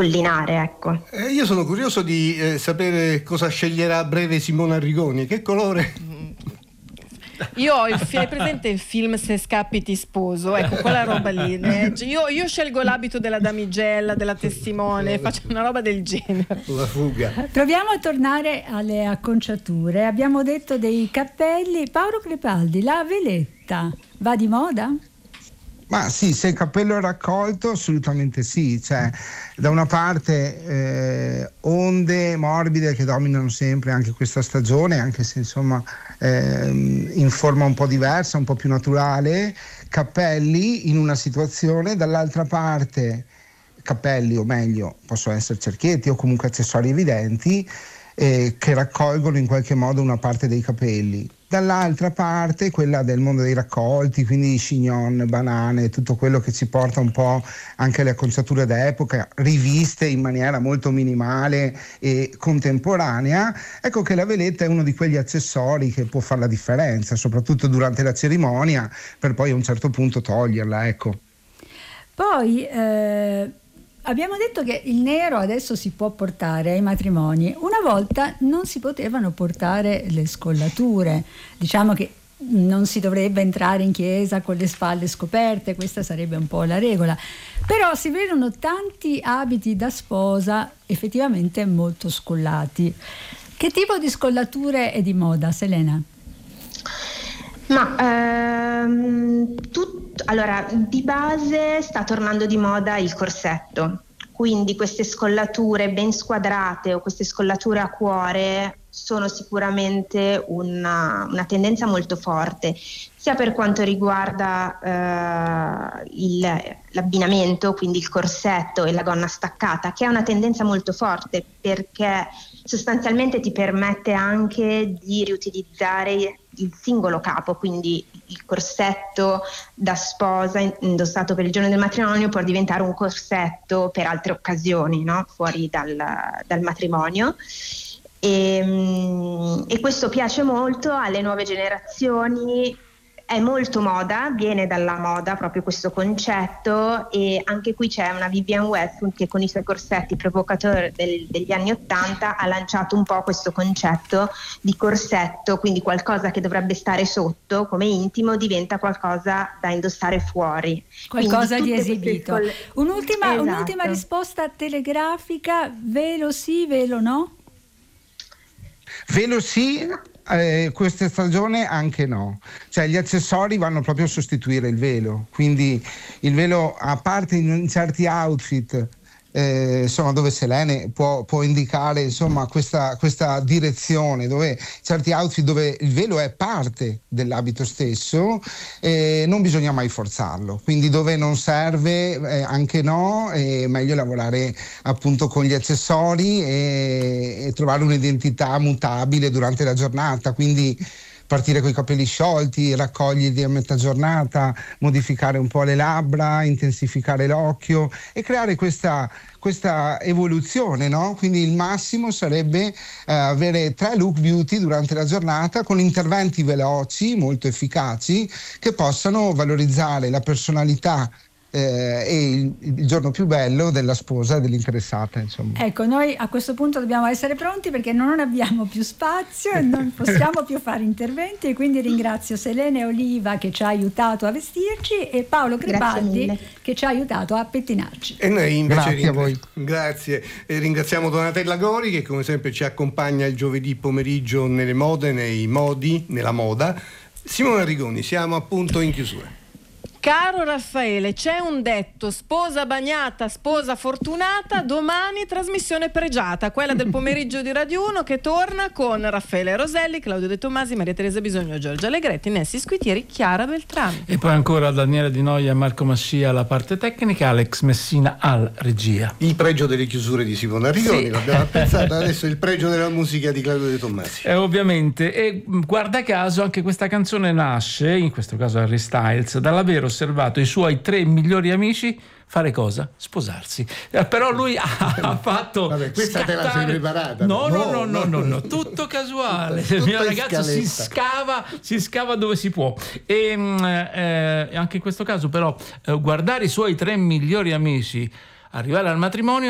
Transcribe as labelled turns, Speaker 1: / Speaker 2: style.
Speaker 1: scollinare, ecco.
Speaker 2: Io sono curioso di sapere cosa sceglierà a breve Simona Arrigoni. Che colore?
Speaker 3: Io ho hai presente il film Se scappi ti sposo, ecco quella roba lì. Io scelgo l'abito della damigella, della testimone, faccio una roba del genere.
Speaker 2: La fuga.
Speaker 4: Proviamo a tornare alle acconciature. Abbiamo detto dei cappelli. Paolo Crepaldi, la veletta va di moda?
Speaker 5: Ma sì, se il cappello è raccolto assolutamente sì, cioè da una parte onde morbide che dominano sempre anche questa stagione, anche se insomma in forma un po' diversa, un po' più naturale, cappelli in una situazione, dall'altra parte cappelli, o meglio possono essere cerchietti o comunque accessori evidenti che raccolgono in qualche modo una parte dei capelli. Dall'altra parte quella del mondo dei raccolti, quindi chignon, banane, tutto quello che ci porta un po' anche alle acconciature d'epoca, riviste in maniera molto minimale e contemporanea. Ecco che la veletta è uno di quegli accessori che può fare la differenza, soprattutto durante la cerimonia, per poi a un certo punto toglierla, ecco.
Speaker 4: Poi abbiamo detto che il nero adesso si può portare ai matrimoni. Una volta non si potevano portare le scollature. Diciamo che non si dovrebbe entrare in chiesa con le spalle scoperte, questa sarebbe un po' la regola. Però si vedono tanti abiti da sposa effettivamente molto scollati. Che tipo di scollature è di moda, Selena?
Speaker 1: Allora, di base sta tornando di moda il corsetto, quindi queste scollature ben squadrate o queste scollature a cuore sono sicuramente una tendenza molto forte, sia per quanto riguarda l'abbinamento, quindi il corsetto e la gonna staccata, che è una tendenza molto forte perché sostanzialmente ti permette anche di riutilizzare il singolo capo, quindi il corsetto da sposa indossato per il giorno del matrimonio può diventare un corsetto per altre occasioni, no? Fuori dal matrimonio. E questo piace molto alle nuove generazioni, è molto moda, viene dalla moda proprio questo concetto, e anche qui c'è una Vivienne Westwood che con i suoi corsetti provocatori degli anni '80 ha lanciato un po' questo concetto di corsetto, quindi qualcosa che dovrebbe stare sotto come intimo diventa qualcosa da indossare fuori,
Speaker 4: qualcosa di esibito. Un'ultima
Speaker 1: Esatto.
Speaker 4: risposta telegrafica: velo sì, velo no?
Speaker 5: Velo sì, questa stagione anche no, cioè gli accessori vanno proprio a sostituire il velo, quindi il velo, a parte in certi outfit insomma, dove Selene può indicare insomma questa direzione, dove certi outfit dove il velo è parte dell'abito stesso, non bisogna mai forzarlo, quindi dove non serve anche no, è meglio lavorare appunto con gli accessori e trovare un'identità mutabile durante la giornata, quindi partire con i capelli sciolti, raccoglierli a metà giornata, modificare un po' le labbra, intensificare l'occhio e creare questa evoluzione, no? Quindi il massimo sarebbe avere 3 look beauty durante la giornata con interventi veloci, molto efficaci, che possano valorizzare la personalità e il giorno più bello della sposa e dell'interessata, insomma.
Speaker 4: Ecco, noi a questo punto dobbiamo essere pronti perché non abbiamo più spazio e non possiamo più fare interventi, e quindi ringrazio Selene Oliva che ci ha aiutato a vestirci e Paolo Crepaldi che ci ha aiutato a pettinarci.
Speaker 2: E noi invece
Speaker 5: Grazie a voi.
Speaker 2: Grazie. E ringraziamo Donatella Gori che come sempre ci accompagna il giovedì pomeriggio nelle mode, nei modi, nella moda. Simona Arrigoni, siamo appunto in chiusura.
Speaker 3: Caro Raffaele, c'è un detto: sposa bagnata, sposa fortunata. Domani trasmissione pregiata, quella del pomeriggio di Radio 1, che torna con Raffaele Roselli, Claudio De Tomasi, Maria Teresa Bisogno, Giorgia Allegretti, Nessi Squitieri, Chiara Beltrami.
Speaker 6: E poi ancora Daniele Di Noia, Marco Mascia alla parte tecnica, Alex Messina alla regia.
Speaker 2: Il pregio delle chiusure di Simona Arrigoni,
Speaker 6: Sì.
Speaker 2: l'abbiamo pensato, adesso il pregio della musica di Claudio De Tomasi.
Speaker 6: Ovviamente, e guarda caso anche questa canzone nasce, in questo caso Harry Styles, dall'aver osservato i suoi 3 migliori amici fare cosa? Sposarsi. Però lui ha fatto.
Speaker 2: Vabbè, questa te la sei preparata?
Speaker 6: No, tutto casuale. Il mio ragazzo si scava dove si può. E anche in questo caso, però, guardare i suoi 3 migliori amici arrivare al matrimonio